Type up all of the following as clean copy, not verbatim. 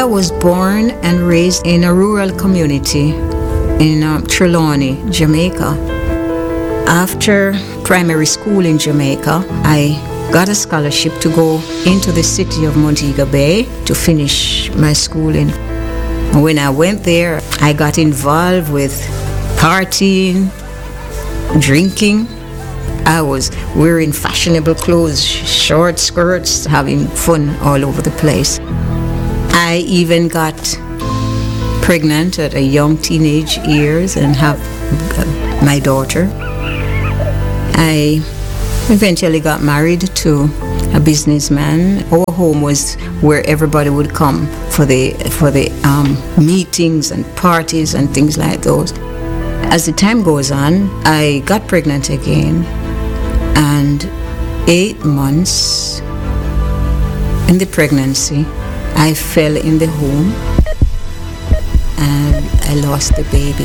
was born and raised in a rural community in Trelawney, Jamaica. After primary school in Jamaica, I got a scholarship to go into the city of Montego Bay to finish my schooling. When I went there, I got involved with partying, drinking. I was wearing fashionable clothes, short skirts, having fun all over the place. I even got pregnant at a young teenage years and have my daughter. I eventually got married to a businessman. Our home was where everybody would come for the meetings and parties and things like those. As the time goes on, I got pregnant again, and 8 months in the pregnancy, I fell in the home and I lost the baby.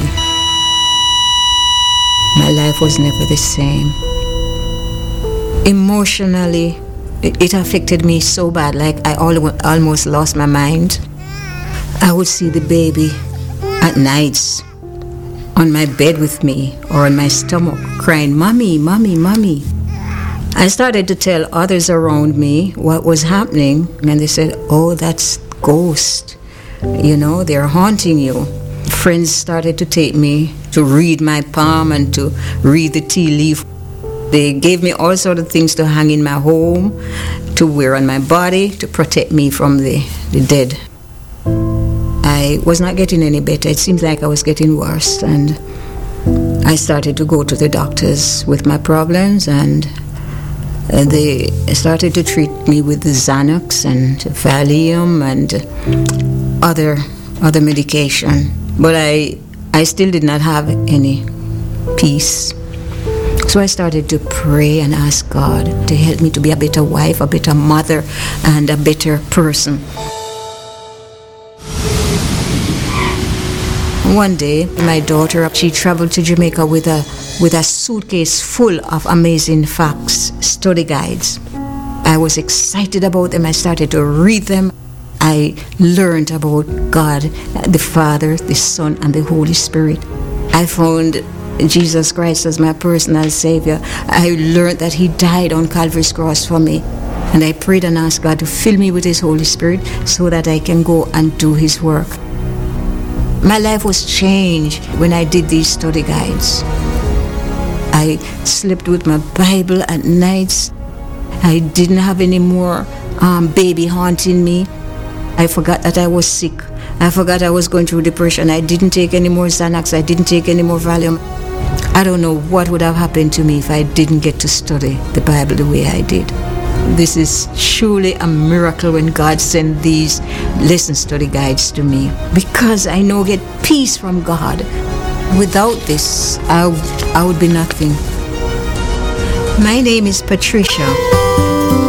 My life was never the same. Emotionally, it affected me so bad, like I almost lost my mind. I would see the baby at nights on my bed with me or on my stomach crying, "Mommy, mommy, mommy." I started to tell others around me what was happening, and they said, "Oh, that's ghost. You know, they're haunting you." Friends started to take me to read my palm and to read the tea leaf. They gave me all sorts of things to hang in my home, to wear on my body, to protect me from the dead. I was not getting any better. It seems like I was getting worse, and I started to go to the doctors with my problems, and they started to treat me with the Xanax and Valium and other medication. But I still did not have any peace. So I started to pray and ask God to help me to be a better wife, a better mother, and a better person. One day, my daughter, she traveled to Jamaica with a suitcase full of amazing facts, study guides. I was excited about them. I started to read them. I learned about God, the Father, the Son, and the Holy Spirit. I found Jesus Christ as my personal Savior. I learned that He died on Calvary's cross for me. And I prayed and asked God to fill me with His Holy Spirit so that I can go and do His work. My life was changed when I did these study guides. I slept with my Bible at nights. I didn't have any more baby haunting me. I forgot that I was sick. I forgot I was going through depression. I didn't take any more Xanax. I didn't take any more Valium. I don't know what would have happened to me if I didn't get to study the Bible the way I did. This is truly a miracle when God sent these lesson study guides to me, because I know I get peace from God. Without this, I would be nothing. My name is Patricia.